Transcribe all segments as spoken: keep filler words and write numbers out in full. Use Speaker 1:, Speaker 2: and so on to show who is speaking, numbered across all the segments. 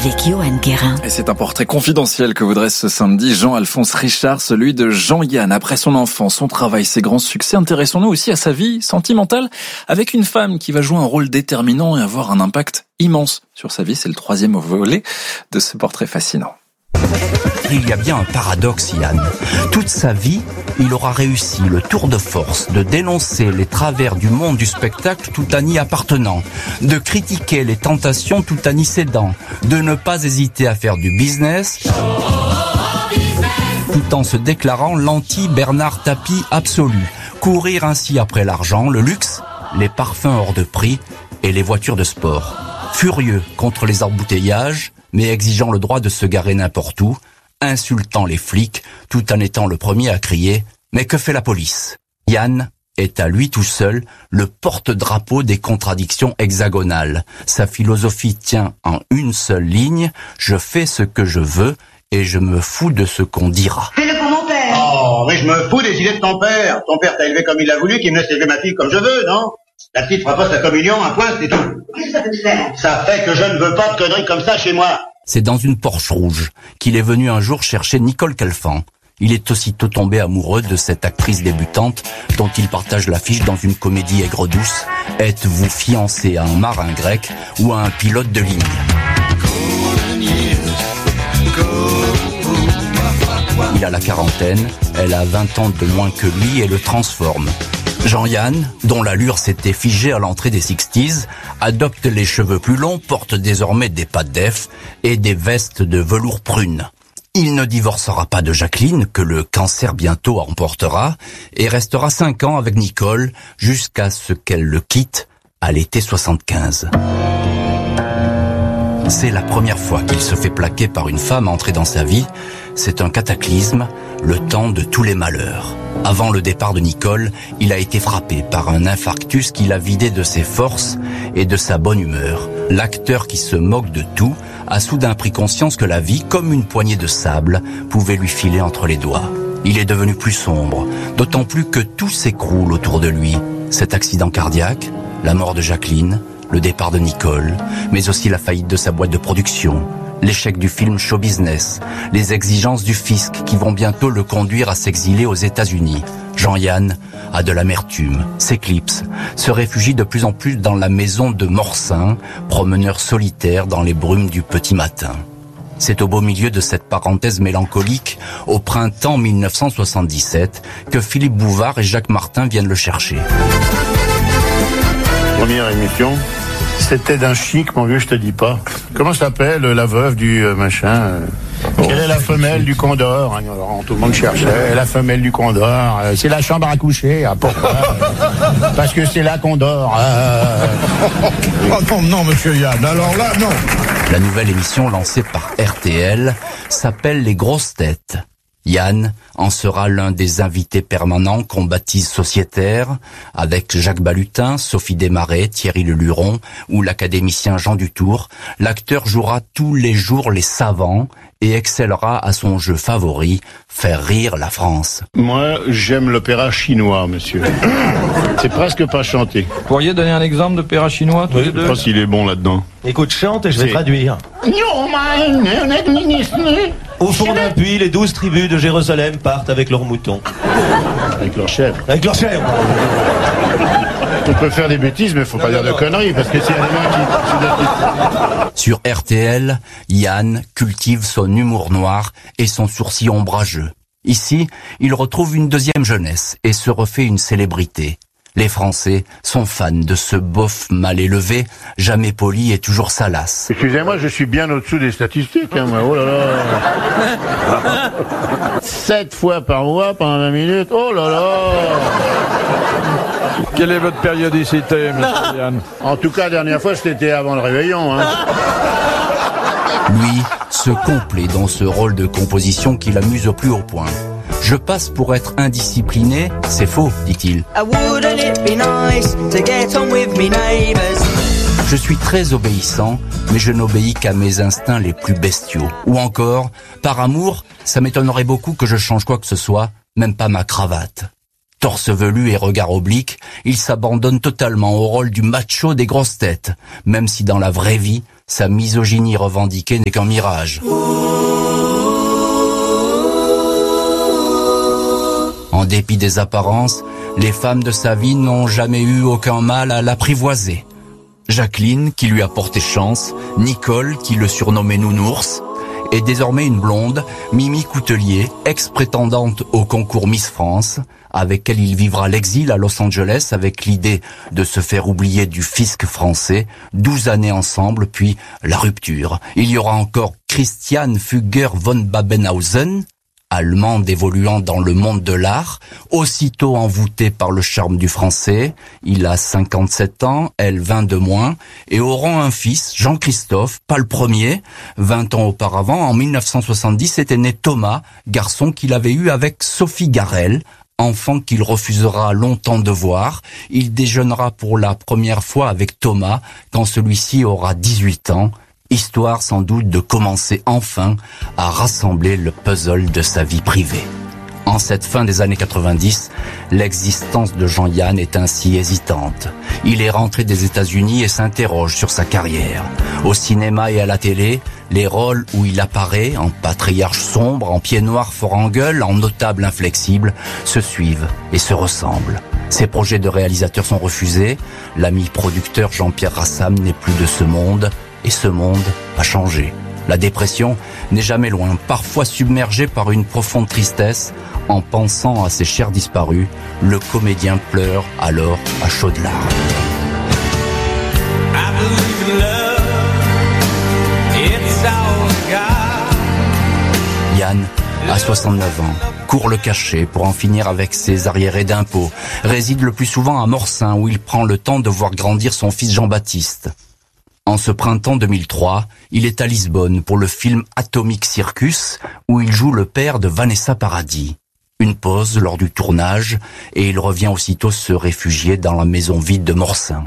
Speaker 1: avec Johan Guérin.
Speaker 2: Et c'est un portrait confidentiel que vous dresse ce samedi Jean-Alphonse Richard, celui de Jean-Yann. Après son enfance, son travail, ses grands succès, intéressons-nous aussi à sa vie sentimentale avec une femme qui va jouer un rôle déterminant et avoir un impact immense sur sa vie. C'est le troisième volet de ce portrait fascinant.
Speaker 3: Il y a bien un paradoxe, Yann. Toute sa vie, il aura réussi le tour de force de dénoncer les travers du monde du spectacle tout en y appartenant, de critiquer les tentations tout en y cédant, de ne pas hésiter à faire du business, tout en se déclarant l'anti-Bernard Tapie absolu. Courir ainsi après l'argent, le luxe, les parfums hors de prix et les voitures de sport. Furieux contre les embouteillages, mais exigeant le droit de se garer n'importe où, insultant les flics, tout en étant le premier à crier « Mais que fait la police ?» Yann est à lui tout seul le porte-drapeau des contradictions hexagonales. Sa philosophie tient en une seule ligne « Je fais ce que je veux et je me fous de ce qu'on dira. »
Speaker 4: Fais-le pour mon père.
Speaker 5: Oh, mais je me fous des idées de ton père. Ton père t'a élevé comme il a voulu, qu'il me laisse élever ma fille comme je veux, non? La petite fera pas sa communion, un point, c'est tout.
Speaker 4: Qu'est-ce que ça peut te faire?
Speaker 5: Ça fait que je ne veux pas de conneries comme ça chez moi.
Speaker 3: C'est dans une Porsche rouge qu'il est venu un jour chercher Nicole Calfan. Il est aussitôt tombé amoureux de cette actrice débutante dont il partage l'affiche dans une comédie aigre-douce. Êtes-vous fiancé à un marin grec ou à un pilote de ligne? Il a la quarantaine, elle a vingt ans de moins que lui et le transforme. Jean-Yann, dont l'allure s'était figée à l'entrée des sixties, adopte les cheveux plus longs, porte désormais des pattes d'Ef et des vestes de velours prune. Il ne divorcera pas de Jacqueline, que le cancer bientôt emportera, et restera cinq ans avec Nicole, jusqu'à ce qu'elle le quitte à l'été soixante-quinze. C'est la première fois qu'il se fait plaquer par une femme entrée dans sa vie. C'est un cataclysme, le temps de tous les malheurs. Avant le départ de Nicole, il a été frappé par un infarctus qui l'a vidé de ses forces et de sa bonne humeur. L'acteur qui se moque de tout a soudain pris conscience que la vie, comme une poignée de sable, pouvait lui filer entre les doigts. Il est devenu plus sombre, d'autant plus que tout s'écroule autour de lui. Cet accident cardiaque, la mort de Jacqueline, le départ de Nicole, mais aussi la faillite de sa boîte de production, l'échec du film Show Business, les exigences du fisc qui vont bientôt le conduire à s'exiler aux États-Unis. Jean-Yann a de l'amertume, s'éclipse, se réfugie de plus en plus dans la maison de Morsin, promeneur solitaire dans les brumes du petit matin. C'est au beau milieu de cette parenthèse mélancolique, au printemps mille neuf cent soixante-dix-sept, que Philippe Bouvard et Jacques Martin viennent le chercher.
Speaker 6: Première émission, c'était d'un chic, mon vieux, je te dis pas. Comment s'appelle la veuve du euh, machin euh, oh, Quelle est la femelle du Condor hein, alors, tout le monde cherchait. La femelle du Condor, euh, c'est la chambre à coucher. Ah, pourquoi Parce que c'est là qu'on dort. Euh...
Speaker 7: oh non, non, monsieur Yann, alors là, non.
Speaker 3: La nouvelle émission lancée par R T L s'appelle Les Grosses Têtes. Yann en sera l'un des invités permanents qu'on baptise sociétaires, avec Jacques Balutin, Sophie Desmarais, Thierry Leluron ou l'académicien Jean Dutour. L'acteur jouera tous les jours les savants et excellera à son jeu favori, faire rire la France.
Speaker 6: Moi, j'aime l'opéra chinois, monsieur. C'est presque pas chanté.
Speaker 8: Vous pourriez donner un exemple d'opéra chinois, tous
Speaker 6: oui,
Speaker 8: les deux?
Speaker 6: Je sais pas s'il est bon là-dedans.
Speaker 9: Écoute, chante et je vais traduire. Au fond d'un puits, les douze tribus de Jérusalem partent avec leurs moutons.
Speaker 6: Avec leurs chèvres.
Speaker 9: Avec leurs chèvres.
Speaker 6: On peut faire des bêtises, mais faut pas dire de conneries, parce que s'il y a des gens qui...
Speaker 3: Sur R T L, Yann cultive son humour noir et son sourcil ombrageux. Ici, il retrouve une deuxième jeunesse et se refait une célébrité. Les Français sont fans de ce beauf mal élevé, jamais poli et toujours salace.
Speaker 6: Excusez-moi, je suis bien au-dessous des statistiques, hein, moi. Oh là là. Sept fois par mois pendant vingt minutes. Oh là là.
Speaker 7: Quelle est votre périodicité, monsieur Yann?
Speaker 6: En tout cas, la dernière fois, c'était avant le réveillon, hein.
Speaker 3: Lui se complaît dans ce rôle de composition qui l'amuse au plus haut point. Je passe pour être indiscipliné, c'est faux, dit-il. Je suis très obéissant, mais je n'obéis qu'à mes instincts les plus bestiaux. Ou encore, par amour, ça m'étonnerait beaucoup que je change quoi que ce soit, même pas ma cravate. Torse velu et regard oblique, il s'abandonne totalement au rôle du macho des grosses têtes, même si dans la vraie vie, sa misogynie revendiquée n'est qu'un mirage. En dépit des apparences, les femmes de sa vie n'ont jamais eu aucun mal à l'apprivoiser. Jacqueline, qui lui a porté chance, Nicole, qui le surnommait Nounours, et désormais une blonde, Mimi Coutelier, ex-prétendante au concours Miss France, avec elle il vivra l'exil à Los Angeles avec l'idée de se faire oublier du fisc français, douze années ensemble, puis la rupture. Il y aura encore Christian Fugger von Babenhausen, allemande évoluant dans le monde de l'art, aussitôt envoûtée par le charme du français. Il a cinquante-sept ans, elle vingt de moins, et auront un fils, Jean-Christophe, pas le premier. vingt ans auparavant, en mille neuf cent soixante-dix, était né Thomas, garçon qu'il avait eu avec Sophie Garel, enfant qu'il refusera longtemps de voir. Il déjeunera pour la première fois avec Thomas quand celui-ci aura dix-huit ans. Histoire sans doute de commencer enfin à rassembler le puzzle de sa vie privée. En cette fin des années quatre-vingt-dix, l'existence de Jean-Yann est ainsi hésitante. Il est rentré des États-Unis et s'interroge sur sa carrière. Au cinéma et à la télé, les rôles où il apparaît, en patriarche sombre, en pied noir fort en gueule, en notable inflexible, se suivent et se ressemblent. Ses projets de réalisateur sont refusés. L'ami producteur Jean-Pierre Rassam n'est plus de ce monde. Et ce monde a changé. La dépression n'est jamais loin, parfois submergée par une profonde tristesse. En pensant à ses chers disparus, le comédien pleure alors à chaudes larmes. Yann a soixante-neuf ans, court le cachet pour en finir avec ses arriérés d'impôts, réside le plus souvent à Morsin où il prend le temps de voir grandir son fils Jean-Baptiste. En ce printemps deux mille trois, il est à Lisbonne pour le film Atomic Circus, où il joue le père de Vanessa Paradis. Une pause lors du tournage, et il revient aussitôt se réfugier dans la maison vide de Morsin.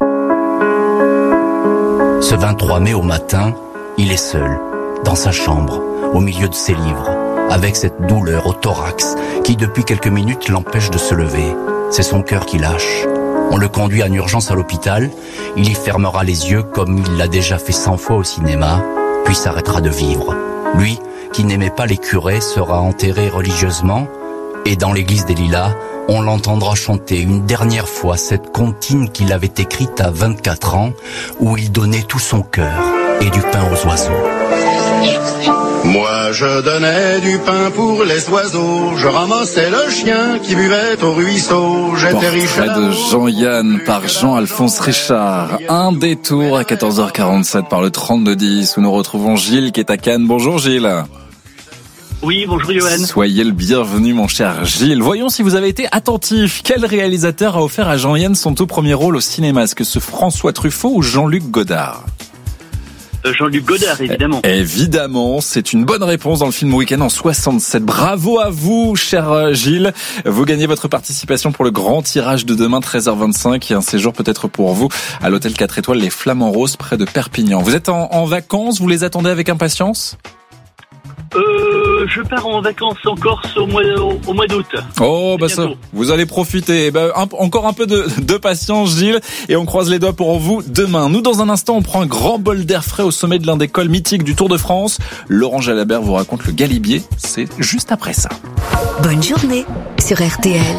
Speaker 3: Ce vingt-trois mai au matin, il est seul, dans sa chambre, au milieu de ses livres, avec cette douleur au thorax qui depuis quelques minutes l'empêche de se lever. C'est son cœur qui lâche. On le conduit en urgence à l'hôpital, il y fermera les yeux comme il l'a déjà fait cent fois au cinéma, puis s'arrêtera de vivre. Lui, qui n'aimait pas les curés, sera enterré religieusement, et dans l'église des Lilas, on l'entendra chanter une dernière fois cette comptine qu'il avait écrite à vingt-quatre ans, où il donnait tout son cœur et du pain aux oiseaux.
Speaker 1: Moi je donnais du pain pour les oiseaux, je ramassais le chien qui buvait au ruisseau, j'étais riche.
Speaker 2: Portrait de Jean-Yann par Jean-Alphonse Richard. Un détour à quatorze heures quarante-sept par le trente-deux dix où nous retrouvons Gilles qui est à Cannes. Bonjour Gilles.
Speaker 4: Oui, bonjour Johan.
Speaker 2: Soyez le bienvenu mon cher Gilles. Voyons si vous avez été attentif. Quel réalisateur a offert à Jean-Yann son tout premier rôle au cinéma? Est-ce que c'est François Truffaut ou Jean-Luc Godard?
Speaker 4: Jean-Luc Godard, évidemment.
Speaker 2: Évidemment, c'est une bonne réponse dans le film Week-end en soixante-sept. Bravo à vous, cher Gilles. Vous gagnez votre participation pour le grand tirage de demain, treize heures vingt-cinq, et un séjour peut-être pour vous à l'hôtel quatre étoiles Les Flamands Roses, près de Perpignan. Vous êtes en, en vacances, vous les attendez avec impatience?
Speaker 4: Euh, je pars en vacances en Corse au mois, au, au mois d'août.
Speaker 2: Oh, bah ça, vous allez profiter. Eh ben, un, encore un peu de, de patience, Gilles, et on croise les doigts pour vous demain. Nous, dans un instant, on prend un grand bol d'air frais au sommet de l'un des cols mythiques du Tour de France. Laurent Jalabert vous raconte le Galibier. C'est juste après ça.
Speaker 10: Bonne journée sur R T L.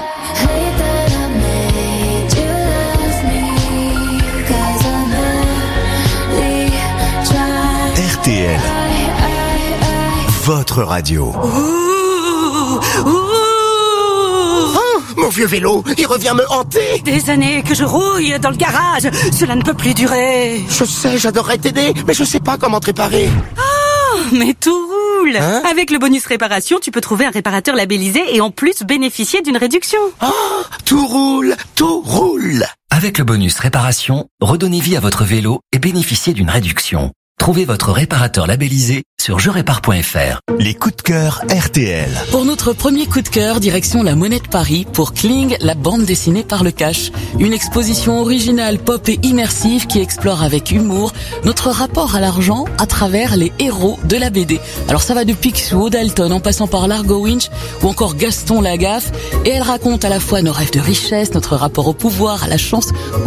Speaker 11: R T L. Votre radio.
Speaker 12: Ouh, ouh. Oh, mon vieux vélo, il revient me hanter.
Speaker 13: Des années que je rouille dans le garage. Cela ne peut plus durer.
Speaker 12: Je sais, j'adorerais t'aider, mais je sais pas comment te réparer.
Speaker 13: Oh, mais tout roule. Hein? Avec le bonus réparation, tu peux trouver un réparateur labellisé et en plus bénéficier d'une réduction.
Speaker 12: Oh, tout roule, tout roule.
Speaker 14: Avec le bonus réparation, redonnez vie à votre vélo et bénéficiez d'une réduction. Trouvez votre réparateur labellisé sur je répare point f r.
Speaker 11: Les coups de cœur R T L.
Speaker 15: Pour notre premier coup de cœur, direction la Monnaie de Paris pour Kling, la bande dessinée par le cash. Une exposition originale, pop et immersive qui explore avec humour notre rapport à l'argent à travers les héros de la B D. Alors ça va de Picsou au Dalton en passant par Largo Winch ou encore Gaston Lagaffe, et elle raconte à la fois nos rêves de richesse, notre rapport au pouvoir, à la chance ou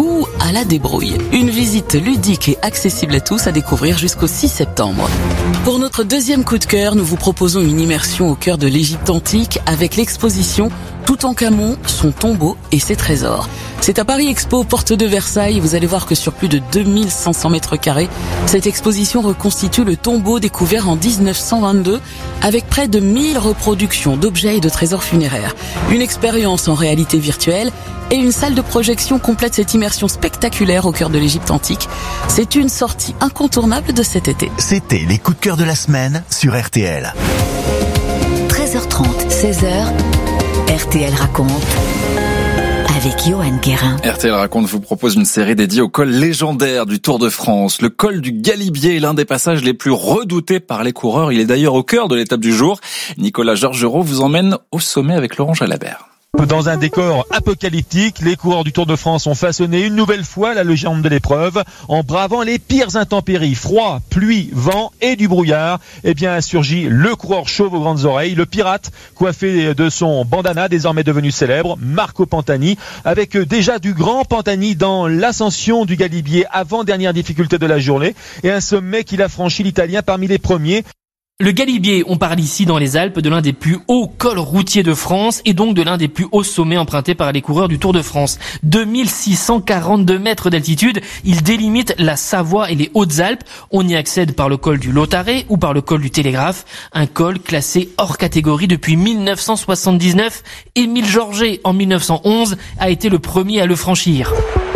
Speaker 15: à la débrouille. Une visite ludique et accessible à tous à découvrir jusqu'au six septembre. Pour notre deuxième coup de cœur, nous vous proposons une immersion au cœur de l'Égypte antique avec l'exposition Toutankhamon, son tombeau et ses trésors. C'est à Paris Expo, porte de Versailles. Vous allez voir que sur plus de deux mille cinq cents mètres carrés, cette exposition reconstitue le tombeau découvert en dix-neuf cent vingt-deux avec près de mille reproductions d'objets et de trésors funéraires. Une expérience en réalité virtuelle et une salle de projection complète cette immersion spectaculaire au cœur de l'Égypte antique. C'est une sortie incontournable de cet été.
Speaker 11: C'était les coups de cœur de la semaine sur R T L.
Speaker 10: treize heures trente, seize heures, R T L raconte. Avec Johan Guérin.
Speaker 2: R T L raconte vous propose une série dédiée au col légendaire du Tour de France. Le col du Galibier est l'un des passages les plus redoutés par les coureurs. Il est d'ailleurs au cœur de l'étape du jour. Nicolas Georgerot vous emmène au sommet avec Laurent Jalabert.
Speaker 9: Dans un décor apocalyptique, les coureurs du Tour de France ont façonné une nouvelle fois la légende de l'épreuve en bravant les pires intempéries, froid, pluie, vent et du brouillard. Eh bien, a surgi le coureur chauve aux grandes oreilles, le pirate coiffé de son bandana désormais devenu célèbre, Marco Pantani, avec déjà du grand Pantani dans l'ascension du Galibier, avant-dernière difficulté de la journée, et un sommet qu'il a franchi l'Italien parmi les premiers.
Speaker 16: Le Galibier, on parle ici dans les Alpes de l'un des plus hauts cols routiers de France et donc de l'un des plus hauts sommets empruntés par les coureurs du Tour de France. deux mille six cent quarante-deux mètres d'altitude, il délimite la Savoie et les Hautes-Alpes. On y accède par le col du Lautaret ou par le col du Télégraphe, un col classé hors catégorie depuis mille neuf cent soixante-dix-neuf. Émile Georget, en mille neuf cent onze, a été le premier à le franchir.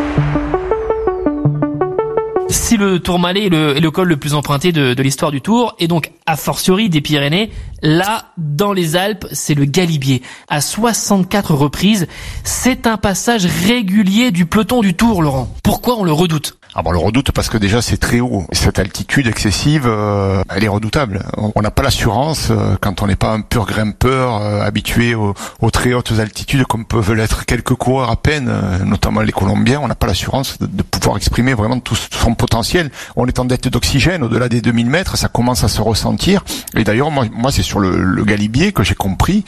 Speaker 16: Si le Tourmalet est le, est le col le plus emprunté de, de l'histoire du Tour, et donc a fortiori des Pyrénées, là, dans les Alpes, c'est le Galibier. À soixante-quatre reprises, c'est un passage régulier du peloton du Tour, Laurent. Pourquoi on le redoute ?
Speaker 17: Ah bon, on le redoute parce que déjà c'est très haut. Cette altitude excessive, euh, elle est redoutable. On n'a pas l'assurance, euh, quand on n'est pas un pur grimpeur euh, habitué aux, aux très hautes altitudes comme peuvent l'être quelques coureurs à peine, euh, notamment les Colombiens, on n'a pas l'assurance de, de pouvoir exprimer vraiment tout son potentiel. On est en dette d'oxygène, au-delà des deux mille mètres, ça commence à se ressentir. Et d'ailleurs, moi, moi c'est sur le, le Galibier que j'ai compris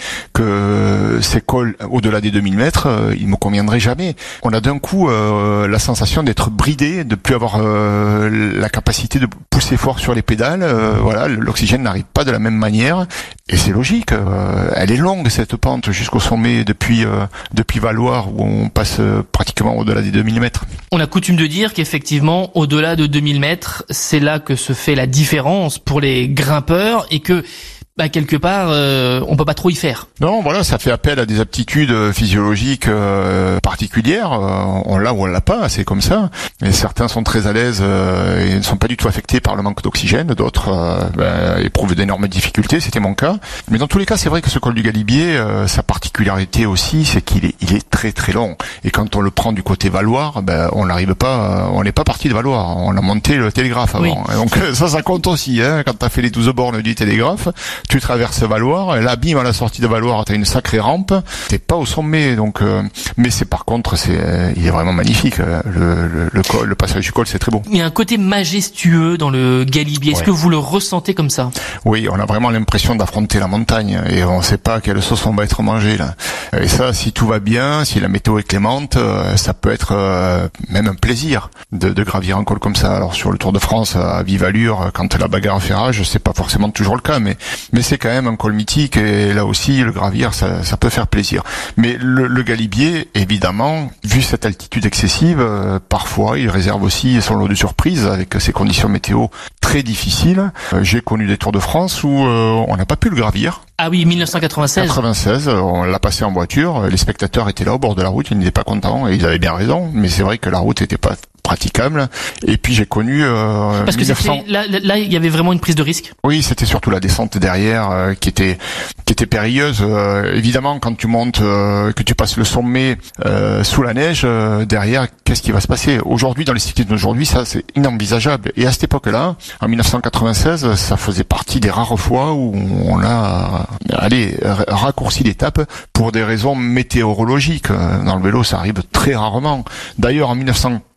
Speaker 17: que ces cols au-delà des deux mille mètres, euh, ils me conviendraient jamais. On a d'un coup euh, la sensation d'être bridé, de plus avoir euh, la capacité de pousser fort sur les pédales. Euh, voilà, l'oxygène n'arrive pas de la même manière et c'est logique. Euh, elle est longue cette pente jusqu'au sommet depuis euh, depuis Valloire où on passe euh, pratiquement au-delà des deux mille mètres.
Speaker 16: On a coutume de dire qu'effectivement, au-delà de deux mille mètres, c'est là que se fait la différence pour les grimpeurs et que bah, quelque part, euh, on peut pas trop y faire.
Speaker 17: Non, voilà, ça fait appel à des aptitudes physiologiques euh, particulières. Euh, on l'a ou on l'a pas, c'est comme ça. Et certains sont très à l'aise euh, et ne sont pas du tout affectés par le manque d'oxygène. D'autres euh, ben, éprouvent d'énormes difficultés. C'était mon cas. Mais dans tous les cas, c'est vrai que ce col du Galibier, euh, sa particularité aussi, c'est qu'il est, il est très très long. Et quand on le prend du côté Valloire, ben, on n'arrive pas, on n'est pas parti de Valloire. On a monté le Télégraphe avant. Oui. Donc ça, ça compte aussi. Hein, quand t'as fait les douze bornes du Télégraphe, tu traverses Valloire, et là, bim, à la sortie de Valloire, t'as une sacrée rampe, t'es pas au sommet, donc, euh, mais c'est par contre, c'est, euh, il est vraiment magnifique, euh, le, le, le col, le passage du col, c'est très beau.
Speaker 16: Il y a un côté majestueux dans le Galibier, est-ce ouais. que vous le ressentez comme ça?
Speaker 17: Oui, on a vraiment l'impression d'affronter la montagne, et on sait pas quelle sauce on va être mangé, là. Et ça, si tout va bien, si la météo est clémente, euh, ça peut être euh, même un plaisir de, de gravir un col comme ça. Alors sur le Tour de France, à vive allure, quand la bagarre fait rage, c'est pas forcément toujours le cas, mais, mais c'est quand même un col mythique et là aussi le gravir ça, ça peut faire plaisir. Mais le, le Galibier, évidemment, vu cette altitude excessive, euh, parfois il réserve aussi son lot de surprises avec ces conditions météo très difficiles. Euh, j'ai connu des Tours de France où euh, on n'a pas pu le gravir.
Speaker 16: Ah oui, mille neuf cent quatre-vingt-seize.
Speaker 17: quatre-vingt-seize, on l'a passé en voiture, les spectateurs étaient là au bord de la route, ils n'étaient pas contents et ils avaient bien raison, mais c'est vrai que la route n'était pas praticable. Et puis j'ai connu euh,
Speaker 16: parce que mille neuf cents... là, là il y avait vraiment une prise de risque.
Speaker 17: Oui, c'était surtout la descente derrière euh, qui était qui était périlleuse. Euh, évidemment, quand tu montes, euh, que tu passes le sommet euh, sous la neige, euh, derrière, qu'est-ce qui va se passer? Aujourd'hui, dans les cyclistes d'aujourd'hui, ça c'est inenvisageable. Et à cette époque-là, en mille neuf cent quatre-vingt-seize, ça faisait partie des rares fois où on a allez raccourci l'étape pour des raisons météorologiques. Dans le vélo, ça arrive très rarement. D'ailleurs, en mille neuf cent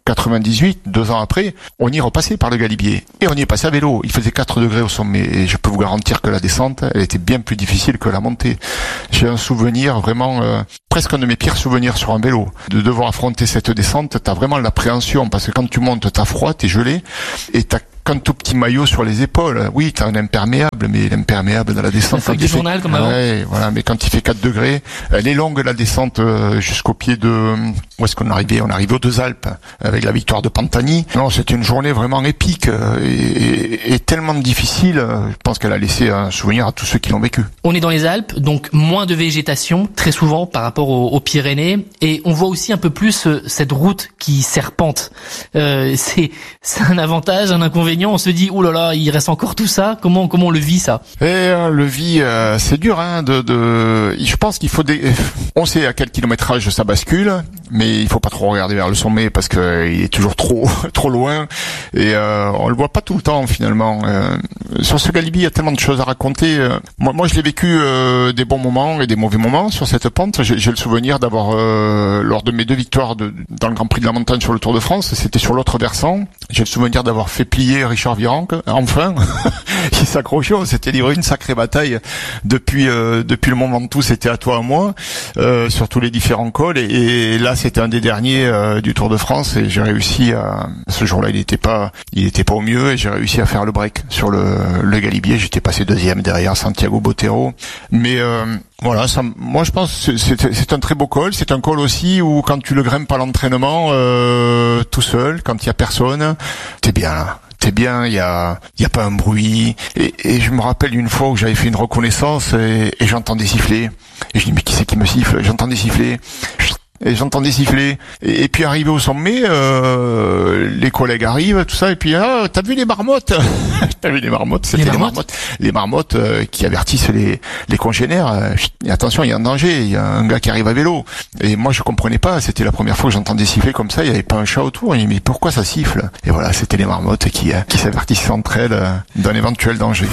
Speaker 17: quatre-vingt-dix-huit, deux ans après, on y repassait par le Galibier. Et on y est passé à vélo. Il faisait quatre degrés au sommet. Et je peux vous garantir que la descente, elle était bien plus difficile que la montée. J'ai un souvenir vraiment, euh, presque un de mes pires souvenirs sur un vélo. De devoir affronter cette descente, t'as vraiment l'appréhension. Parce que quand tu montes, t'as froid, t'es gelé. Et t'as qu'un tout petit maillot sur les épaules. Oui, t'as un imperméable, mais l'imperméable dans la descente...
Speaker 16: La feuille de journal, comme avant.
Speaker 17: Ouais, voilà. Mais quand il fait quatre degrés, elle est longue, la descente, euh, jusqu'au pied de... Où est-ce qu'on arrivait? On arrivait aux Deux Alpes, avec la victoire de Pantani. Non, c'était une journée vraiment épique, euh, et, et, et tellement difficile. Euh, je pense qu'elle a laissé un souvenir à tous ceux qui l'ont vécu.
Speaker 16: On est dans les Alpes, donc moins de végétation, très souvent, par rapport aux, aux Pyrénées. Et on voit aussi un peu plus euh, cette route qui serpente. Euh, c'est, c'est un avantage, un inconvénient. On se dit, oh là là, il reste encore tout ça. Comment, comment on le vit, ça?
Speaker 17: Et euh, le vit, euh, c'est dur, hein. De, de, je pense qu'il faut des. On sait à quel kilométrage ça bascule, mais il faut pas trop regarder vers le sommet parce que euh, il est toujours trop, trop loin. Et euh, on le voit pas tout le temps finalement. Euh, sur ce Galibier, il y a tellement de choses à raconter. Euh, moi, moi, je l'ai vécu euh, des bons moments et des mauvais moments sur cette pente. J'ai, j'ai le souvenir d'avoir, euh, lors de mes deux victoires de, dans le Grand Prix de la Montagne sur le Tour de France, c'était sur l'autre versant. J'ai le souvenir d'avoir fait plier Richard Virenque, enfin, il s'accrochait, on s'était livré une sacrée bataille depuis euh, depuis le moment où c'était à toi à moi, euh, sur tous les différents cols, et, et là c'était un des derniers euh, du Tour de France, et j'ai réussi à, ce jour-là il était pas il était pas au mieux, et j'ai réussi à faire le break sur le, le Galibier. J'étais passé deuxième derrière Santiago Botero, mais euh, voilà, ça, moi je pense que c'est, c'est un très beau col. C'est un col aussi où quand tu le grimpes à l'entraînement euh, tout seul, quand il y a personne, t'es bien là. T'es bien, il y a, il y a pas un bruit. Et, et je me rappelle une fois où j'avais fait une reconnaissance et, et j'entendais siffler. Et je dis mais qui c'est qui me siffle? J'entendais siffler. Et j'entendais siffler. Et, et puis arrivé au sommet, euh, les collègues arrivent, tout ça, et puis ah, t'as vu les marmottes? T'as vu les marmottes? C'était les marmottes, les marmottes, les marmottes euh, qui avertissent les, les congénères. Euh, et attention, il y a un danger, il y a un gars qui arrive à vélo. Et moi, je comprenais pas. C'était la première fois que j'entendais siffler comme ça. Il y avait pas un chat autour. Et je me dis mais pourquoi ça siffle? Et voilà, c'était les marmottes qui, euh, qui s'avertissent entre elles euh, d'un éventuel danger.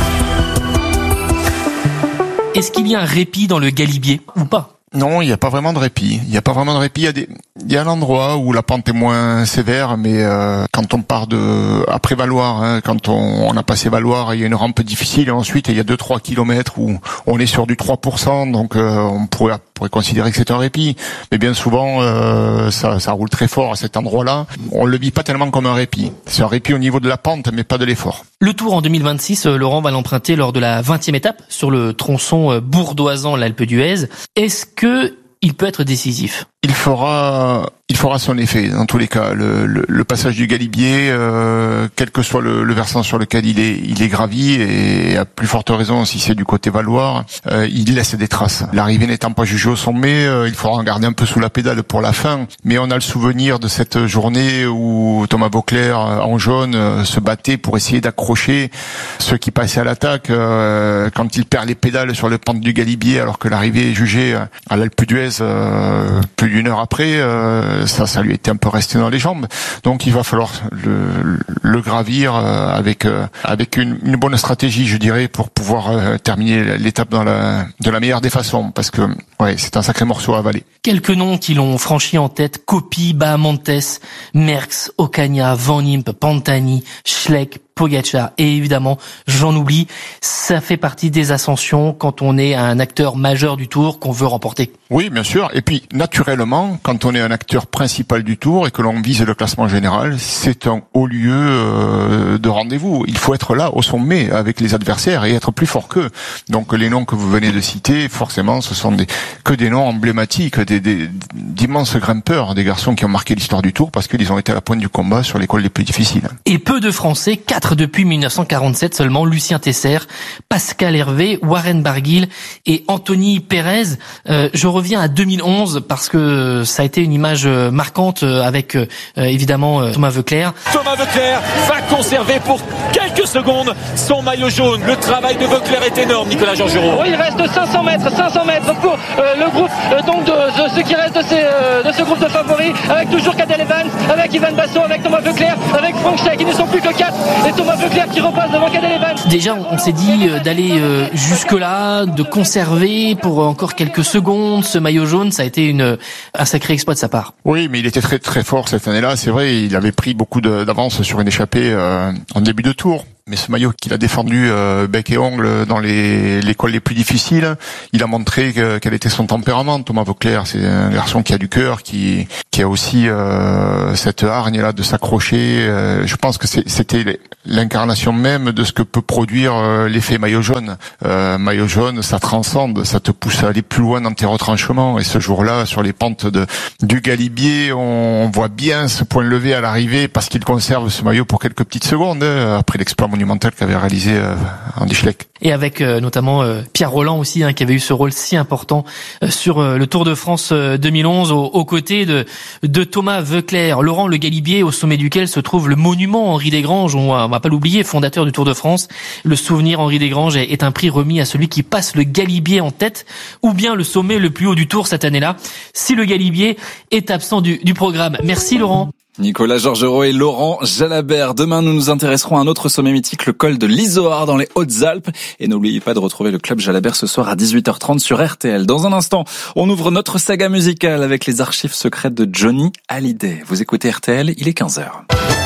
Speaker 16: Est-ce qu'il y a un répit dans le Galibier ou pas?
Speaker 17: Non, il n'y a pas vraiment de répit. Il n'y a pas vraiment de répit. Il y a des, il y a un endroit où la pente est moins sévère, mais euh, quand on part de après Valloire, hein, quand on, on a passé Valloire, il y a une rampe difficile. Et ensuite, il y a deux trois kilomètres où on est sur du trois pour cent, donc euh, on pourrait, pourrait considérer que c'est un répit. Mais bien souvent, euh, ça, ça roule très fort à cet endroit-là. On le vit pas tellement comme un répit. C'est un répit au niveau de la pente, mais pas de l'effort.
Speaker 16: Le Tour en deux mille vingt-six, Laurent va l'emprunter lors de la vingtième étape sur le tronçon Bourdoisan-l'Alpe d'Huez. Est-ce que il peut être décisif?
Speaker 17: Il fera, il fera son effet dans tous les cas. Le, le, le passage du Galibier, euh, quel que soit le, le versant sur lequel il est, il est gravi, et à plus forte raison si c'est du côté Valloire, euh, il laisse des traces. L'arrivée n'étant pas jugée au sommet, euh, il faudra en garder un peu sous la pédale pour la fin. Mais on a le souvenir de cette journée où Thomas Voeckler en jaune euh, se battait pour essayer d'accrocher ceux qui passaient à l'attaque euh, quand il perd les pédales sur le pente du Galibier, alors que l'arrivée est jugée à l'Alpe d'Huez euh, plus d'une heure après, euh, ça, ça lui était un peu resté dans les jambes. Donc il va falloir le, le gravir euh, avec euh, avec une, une bonne stratégie, je dirais, pour pouvoir euh, terminer l'étape dans la de la meilleure des façons, parce que ouais, c'est un sacré morceau à avaler.
Speaker 16: Quelques noms qui l'ont franchi en tête: Coppi, Bahamontes, Merckx, Ocaña, Van Impe, Pantani, Schleck, Pogacar, et évidemment, j'en oublie, ça fait partie des ascensions quand on est un acteur majeur du Tour qu'on veut remporter.
Speaker 17: Oui, bien sûr. Et puis, naturellement, quand on est un acteur principal du Tour et que l'on vise le classement général, c'est un haut lieu euh, de rendez-vous. Il faut être là, au sommet, avec les adversaires et être plus fort qu'eux. Donc, les noms que vous venez de citer, forcément, ce sont des, que des noms emblématiques, des, des, d'immenses grimpeurs, des garçons qui ont marqué l'histoire du Tour parce qu'ils ont été à la pointe du combat sur les cols les plus difficiles.
Speaker 16: Et peu de Français, quatre depuis mille neuf cent quarante-sept seulement: Lucien Tesser, Pascal Hervé, Warren Barguil et Anthony Pérez. Euh, je reviens à deux mille onze parce que ça a été une image marquante avec euh, évidemment euh, Thomas Voeckler.
Speaker 18: Thomas Voeckler va conserver pour quelques secondes son maillot jaune. Le travail de Voeckler est énorme, Nicolas Georgerot.
Speaker 19: Oui, il reste cinq cents mètres, cinq cents mètres pour euh, le groupe euh, donc de, de ce qui reste de, ces, euh, de ce groupe de favoris, avec toujours Cadel Evans, avec Ivan Basso, avec Thomas Voeckler, avec Frank Schleck. Ils ne sont plus que quatre. c'est Thomas Voeckler qui repasse devant Cadel Evans.
Speaker 16: Déjà, on s'est dit d'aller jusque-là, de conserver pour encore quelques secondes ce maillot jaune. Ça a été une, un sacré exploit de sa part.
Speaker 17: Oui, mais il était très très fort cette année-là. C'est vrai, il avait pris beaucoup d'avance sur une échappée euh, en début de tour. Mais ce maillot qu'il a défendu euh, bec et ongle dans les, les cols les plus difficiles, il a montré que, quel était son tempérament. Thomas Voeckler, c'est un garçon qui a du cœur, qui, qui a aussi euh, cette hargne-là de s'accrocher. Euh, je pense que c'était l'incarnation même de ce que peut produire euh, l'effet maillot jaune. Euh, maillot jaune, ça transcende, ça te pousse à aller plus loin dans tes retranchements. Et ce jour-là, sur les pentes de, du Galibier, on, on voit bien ce point levé à l'arrivée parce qu'il conserve ce maillot pour quelques petites secondes hein, après l'exploit monumental qu'avait réalisé euh, Andy Schleck.
Speaker 16: Et avec euh, notamment euh, Pierre Rolland aussi, hein, qui avait eu ce rôle si important euh, sur euh, le Tour de France euh, deux mille onze, aux, aux côtés de, de Thomas Voeckler. Laurent Le Galibier, au sommet duquel se trouve le monument Henri Desgranges, on va, on va pas l'oublier, fondateur du Tour de France. Le souvenir Henri Desgranges est, est un prix remis à celui qui passe le Galibier en tête, ou bien le sommet le plus haut du Tour cette année-là, si le Galibier est absent du, du programme. Merci Laurent.
Speaker 2: Nicolas Georgerot et Laurent Jalabert. Demain, nous nous intéresserons à un autre sommet mythique, le col de l'Izoard dans les Hautes-Alpes. Et n'oubliez pas de retrouver le club Jalabert ce soir à dix-huit heures trente sur R T L. Dans un instant, on ouvre notre saga musicale avec les archives secrètes de Johnny Hallyday. Vous écoutez R T L, il est quinze heures.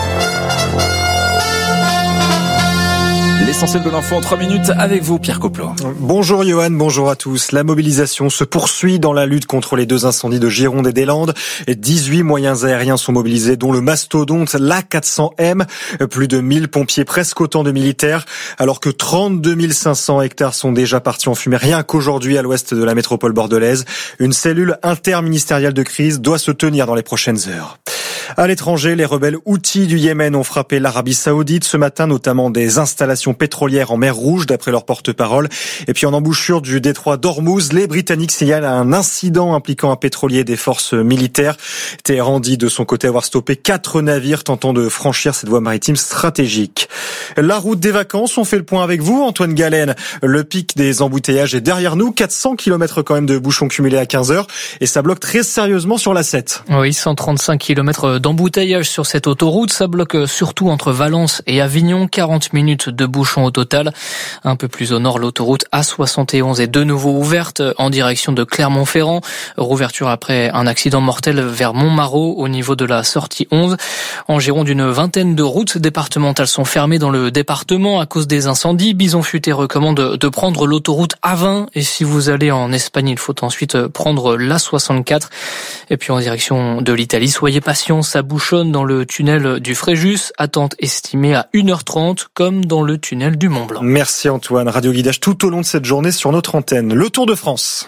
Speaker 2: L'essentiel de l'info en trois minutes avec vous, Pierre Coplot.
Speaker 20: Bonjour Johan, bonjour à tous. La mobilisation se poursuit dans la lutte contre les deux incendies de Gironde et des Landes. dix-huit moyens aériens sont mobilisés, dont le mastodonte l'A quatre cents M. Plus de mille pompiers, presque autant de militaires, alors que trente-deux mille cinq cents hectares sont déjà partis en fumée, rien qu'aujourd'hui à l'ouest de la métropole bordelaise. Une cellule interministérielle de crise doit se tenir dans les prochaines heures. À l'étranger, les rebelles Houthis du Yémen ont frappé l'Arabie Saoudite ce matin, notamment des installations pétrolières en mer Rouge, d'après leur porte-parole. Et puis en embouchure du détroit d'Ormuz, les Britanniques signalent un incident impliquant un pétrolier des forces militaires. Téhéran dit de son côté avoir stoppé quatre navires tentant de franchir cette voie maritime stratégique. La route des vacances, on fait le point avec vous, Antoine Galen. Le pic des embouteillages est derrière nous, quatre cents kilomètres quand même de bouchons cumulés à quinze heures, et ça bloque très sérieusement sur l'A sept.
Speaker 21: Oui, cent trente-cinq kilomètres d'embouteillage sur cette autoroute, ça bloque surtout entre Valence et Avignon, quarante minutes de bouchons au total. Un peu plus au nord, l'autoroute A soixante et onze est de nouveau ouverte en direction de Clermont-Ferrand. Rouverture après un accident mortel vers Montmarault au niveau de la sortie onze. En Gironde, une vingtaine de routes départementales sont fermées dans le département à cause des incendies. Bison Futé recommande de prendre l'autoroute A vingt et si vous allez en Espagne, il faut ensuite prendre l'A soixante-quatre. Et puis en direction de l'Italie, soyez patients, ça bouchonne dans le tunnel du Fréjus, attente estimée à une heure trente comme dans le tunnel du Mont-Blanc.
Speaker 20: Merci Antoine, radio guidage tout au long de cette journée sur notre antenne. Le Tour de France.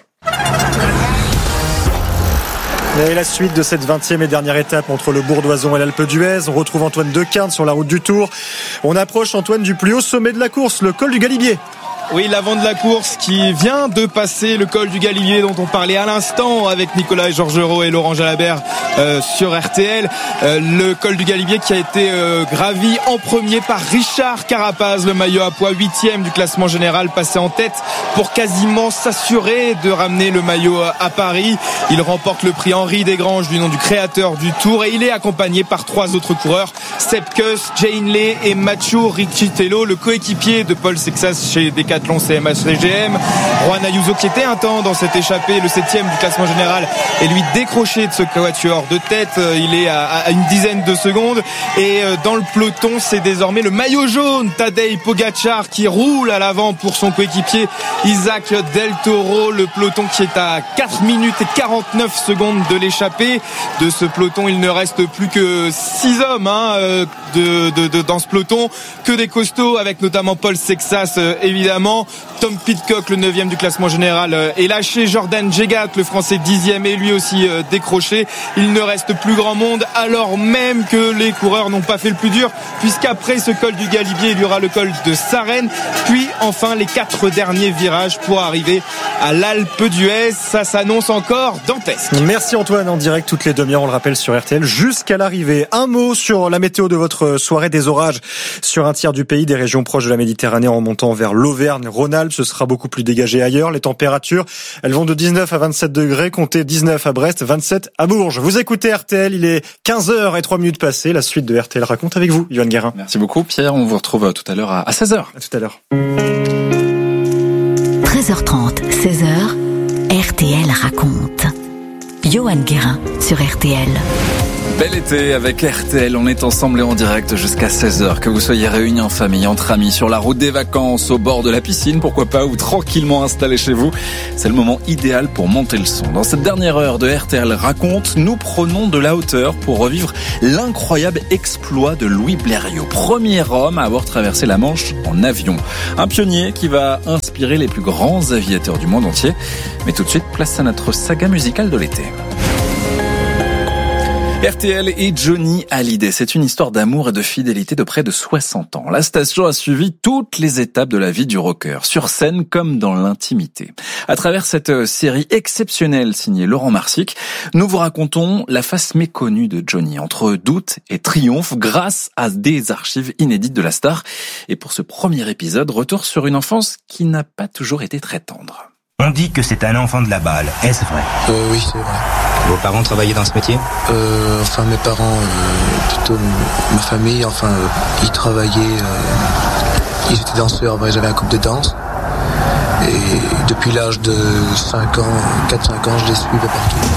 Speaker 20: Et la suite de cette vingtième et dernière étape entre le Bourdoisan et l'Alpe d'Huez. On retrouve Antoine Decarne sur la route du Tour. On approche, Antoine, du plus haut sommet de la course, le col du Galibier.
Speaker 22: Oui, l'avant de la course qui vient de passer le col du Galibier dont on parlait à l'instant avec Nicolas Georgerot et Laurent Jalabert euh, sur R T L. Euh, le col du Galibier qui a été euh, gravi en premier par Richard Carapaz, le maillot à poids huitième du classement général, passé en tête pour quasiment s'assurer de ramener le maillot à Paris. Il remporte le prix Henri Desgranges du nom du créateur du Tour et il est accompagné par trois autres coureurs, Sepp Kuss, Jane Lay et Macho Riccitello, le coéquipier de Paul Sexas chez Decathlon C M H G M. Juan Ayuso qui était un temps dans cette échappée, le septième du classement général, est lui décroché de ce quatuor de tête. Il est à, à une dizaine de secondes et dans le peloton c'est désormais le maillot jaune Tadej Pogačar qui roule à l'avant pour son coéquipier Isaac Del Toro. Le peloton qui est à quatre minutes et quarante-neuf secondes de l'échappée. De ce peloton il ne reste plus que six hommes hein, de, de, de, dans ce peloton, que des costauds avec notamment Paul Sexas évidemment. Tom Pidcock, le neuvième du classement général, est lâché. Jordan Jegat, le français dixième, est lui aussi décroché. Il ne reste plus grand monde alors même que les coureurs n'ont pas fait le plus dur puisqu'après ce col du Galibier il y aura le col de Sarenne puis enfin les quatre derniers virages pour arriver à l'Alpe d'Huez. Ça s'annonce encore dantesque.
Speaker 20: Merci Antoine, en direct toutes les demi-heures, on le rappelle sur R T L jusqu'à l'arrivée. Un mot sur la météo de votre soirée. Des orages sur un tiers du pays, des régions proches de la Méditerranée en remontant vers l'Auvergne, Rhône-Alpes. Alpes, ce sera beaucoup plus dégagé ailleurs. Les températures, elles vont de dix-neuf à vingt-sept degrés, comptez dix-neuf à Brest, vingt-sept à Bourges. Vous écoutez R T L, il est quinze heures et trois minutes passées. La suite de R T L raconte avec vous, Johan Guérin.
Speaker 2: Merci beaucoup Pierre, on vous retrouve tout à l'heure à seize heures.
Speaker 20: À tout à l'heure.
Speaker 10: treize heures trente, seize heures, R T L raconte. Johan Guérin sur R T L.
Speaker 2: Bel été avec R T L, on est ensemble et en direct jusqu'à seize heures. Que vous soyez réunis en famille, entre amis, sur la route des vacances, au bord de la piscine, pourquoi pas, ou tranquillement installés chez vous, c'est le moment idéal pour monter le son. Dans cette dernière heure de R T L raconte, nous prenons de la hauteur pour revivre l'incroyable exploit de Louis Blériot, premier homme à avoir traversé la Manche en avion. Un pionnier qui va inspirer les plus grands aviateurs du monde entier. Mais tout de suite, place à notre saga musicale de l'été. R T L et Johnny Hallyday, c'est une histoire d'amour et de fidélité de près de soixante ans. La station a suivi toutes les étapes de la vie du rocker, sur scène comme dans l'intimité. À travers cette série exceptionnelle signée Laurent Marsic, nous vous racontons la face méconnue de Johnny, entre doute et triomphe, grâce à des archives inédites de la star. Et pour ce premier épisode, retour sur une enfance qui n'a pas toujours été très tendre.
Speaker 5: On dit que c'est un enfant de la balle, est-ce vrai?
Speaker 8: euh, Oui, c'est vrai.
Speaker 5: Vos parents travaillaient dans ce métier?
Speaker 8: euh, Enfin, mes parents, euh, plutôt ma famille, enfin, euh, ils travaillaient, euh, ils étaient danseurs, j'avais un groupe de danse. Et depuis l'âge de cinq ans, quatre cinq ans, je les suivais partout.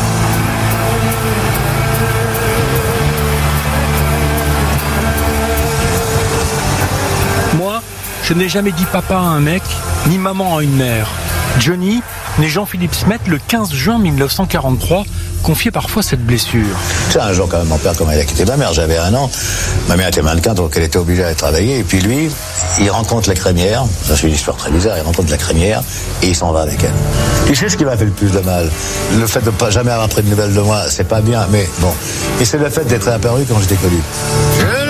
Speaker 23: Moi, je n'ai jamais dit papa à un mec, ni maman à une mère. Johnny, né Jean-Philippe Smet le quinze juin mille neuf cent quarante-trois, confiait parfois cette blessure.
Speaker 24: C'est un jour quand même mon père, comment il a quitté ma mère, j'avais un an. Ma mère était mannequin, donc elle était obligée d'aller travailler. Et puis lui, il rencontre la crémière, ça c'est une histoire très bizarre, il rencontre la crémière et il s'en va avec elle. Tu sais ce qui m'a fait le plus de mal? Le fait de ne pas jamais avoir pris de nouvelles de moi, c'est pas bien, mais bon. Et c'est le fait d'être apparu quand j'étais connu.